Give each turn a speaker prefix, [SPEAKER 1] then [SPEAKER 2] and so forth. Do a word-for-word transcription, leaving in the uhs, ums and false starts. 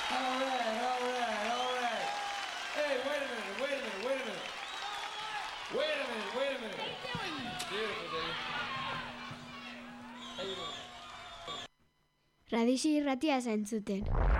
[SPEAKER 1] All right, all right, all right. Hey, wait a minute, wait a minute, wait a minute. Wait a minute, wait a minute. What are you doing? Beautiful, baby. How you doing?
[SPEAKER 2] Radixi irratia zentzuten.